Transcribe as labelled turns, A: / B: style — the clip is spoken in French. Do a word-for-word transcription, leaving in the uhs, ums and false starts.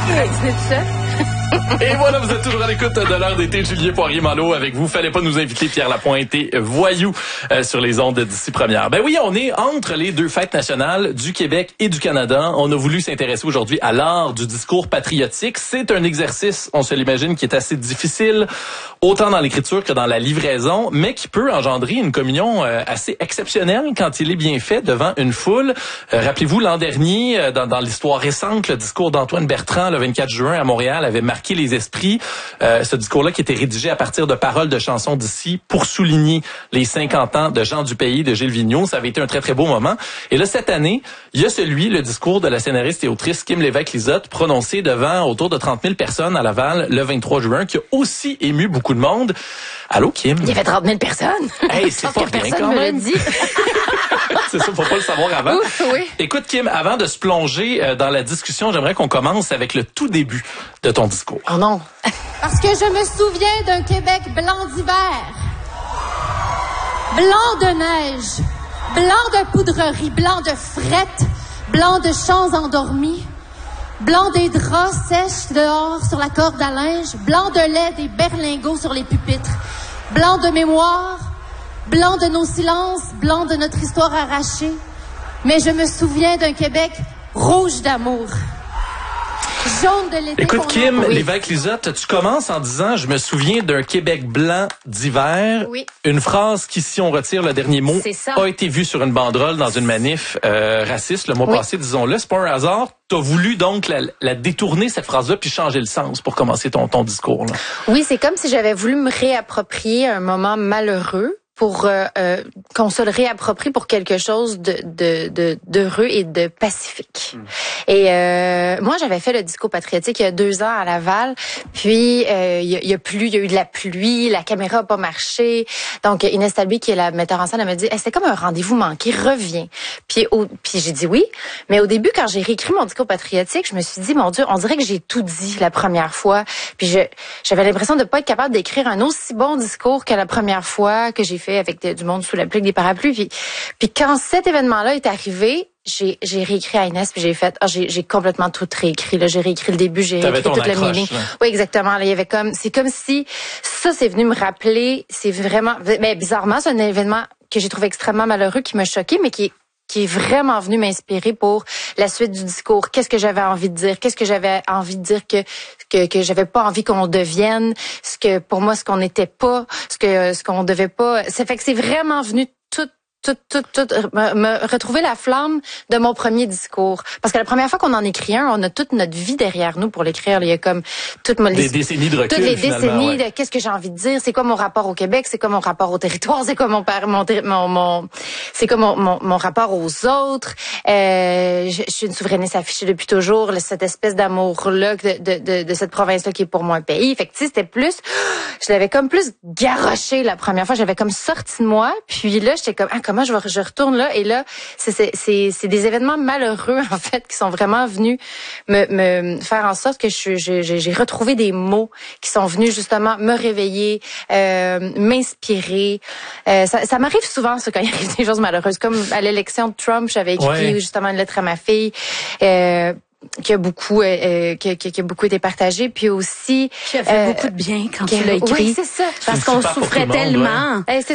A: C'est ça.
B: Et voilà, vous êtes toujours à l'écoute de l'heure d'été. Julien Poirier-Malo avec vous. Fallait pas nous inviter Pierre Lapointe et Voyou euh, sur les ondes d'ici première. Ben oui, on est entre les deux fêtes nationales du Québec et du Canada. On a voulu s'intéresser aujourd'hui à l'art du discours patriotique. C'est un exercice, on se l'imagine, qui est assez difficile, autant dans l'écriture que dans la livraison, mais qui peut engendrer une communion euh, assez exceptionnelle quand il est bien fait devant une foule. Euh, rappelez-vous, l'an dernier, euh, dans, dans l'histoire récente, le discours d'Antoine Bertrand, le vingt-quatre juin à Montréal, avait marqué les esprits. Euh, ce discours-là qui était rédigé à partir de paroles de chansons d'ici pour souligner les cinquante ans de Jean du Pays de Gilles Vigneault. Ça avait été un très, très beau moment. Et là, cette année, il y a celui, le discours de la scénariste et autrice Kim Lévesque-Lizotte, prononcé devant autour de trente mille personnes à Laval le vingt-trois juin, qui a aussi ému beaucoup de monde. Allô, Kim?
A: Il y avait trente mille personnes.
B: Hey, c'est pas
A: que
B: rien
A: personne
B: quand
A: me
B: même.
A: l'a dit.
B: C'est ça, faut pas le savoir avant.
A: Ouf, oui.
B: Écoute, Kim, avant de se plonger euh, dans la discussion, j'aimerais qu'on commence avec le tout début de ton discours.
A: Oh non.
C: Parce que je me souviens d'un Québec blanc d'hiver, blanc de neige, blanc de poudrerie, blanc de frette, blanc de champs endormis, blanc des draps sèches dehors sur la corde à linge, blanc de lait des berlingots sur les pupitres, blanc de mémoire, blanc de nos silences, blanc de notre histoire arrachée. Mais je me souviens d'un Québec rouge d'amour. Jaune de l'été.
B: Écoute, Kim,
C: oui.
B: Lévesque-Lizotte, tu commences en disant « Je me souviens d'un Québec blanc d'hiver ».
A: Oui.
B: Une phrase qui, si on retire le dernier mot, a été vue sur une banderole dans une manif euh, raciste le mois oui. passé, disons-le. C'est pas un hasard. Tu as voulu donc la, la détourner, cette phrase-là, puis changer le sens pour commencer ton, ton discours. Là.
A: Oui, c'est comme si j'avais voulu me réapproprier un moment malheureux pour euh, euh, qu'on se le réapproprie pour quelque chose de de de d'heureux et de pacifique. Mmh. Et euh, moi, j'avais fait le discours patriotique il y a deux ans à Laval, puis euh, il, y a, il y a plu, il y a eu de la pluie, la caméra a pas marché. Donc Inès Talbé, qui est la metteur en scène, elle m'a dit hey, c'est comme un rendez-vous manqué, reviens. Puis au, puis j'ai dit oui, mais au début quand j'ai réécrit mon discours patriotique, je me suis dit mon Dieu, on dirait que j'ai tout dit la première fois. Puis je j'avais l'impression de pas être capable d'écrire un aussi bon discours que la première fois que j'ai fait avec du monde sous la pluie, des parapluies. Puis, puis quand cet événement-là est arrivé, j'ai, j'ai réécrit à Inès, puis j'ai fait, ah, j'ai, j'ai complètement tout réécrit. Là, j'ai réécrit le début, j'ai réécrit toute la meaning. Oui, exactement. Là, il y avait comme, c'est comme si ça, c'est venu me rappeler. C'est vraiment, ben, bizarrement, c'est un événement que j'ai trouvé extrêmement malheureux, qui m'a choqué, mais qui est qui est vraiment venu m'inspirer pour la suite du discours. Qu'est-ce que j'avais envie de dire? Qu'est-ce que j'avais envie de dire que que que j'avais pas envie qu'on devienne? Ce que pour moi, ce qu'on n'était pas, ce que ce qu'on devait pas. Ça fait que c'est vraiment venu tout tout, tout, tout, me, me retrouver la flamme de mon premier discours. Parce que la première fois qu'on en écrit un, on a toute notre vie derrière nous pour l'écrire. Il y a comme toutes
B: les des décennies de recul.
A: Toutes les décennies
B: ouais.
A: de qu'est-ce que j'ai envie de dire, c'est quoi mon rapport au Québec, c'est quoi mon rapport au territoire, c'est quoi mon mon mon, mon c'est quoi mon, mon mon rapport aux autres. Euh, je, je suis une souverainiste affichée depuis toujours, cette espèce d'amour là de, de de de cette province là qui est pour moi un pays. Fait que tu sais, c'était plus, je l'avais comme plus garoché la première fois, j'avais comme sorti de moi, puis là j'étais comme ah, comment je, je retourne là, et là, c'est, c'est, c'est, c'est des événements malheureux, en fait, qui sont vraiment venus me, me faire en sorte que je, je, j'ai retrouvé des mots qui sont venus justement me réveiller, euh, m'inspirer. Euh, ça, ça m'arrive souvent, ça, quand il arrive des choses malheureuses. Comme à l'élection de Trump, j'avais écrit ouais. justement une lettre à ma fille. Euh, qui a beaucoup euh, qui, qui, qui a beaucoup été partagé, puis aussi
D: qui a fait
A: euh,
D: beaucoup de bien quand tu l'as écrit.
A: Oui, c'est ça,
D: parce qu'on souffrait tellement.
B: Ouais.
A: C'est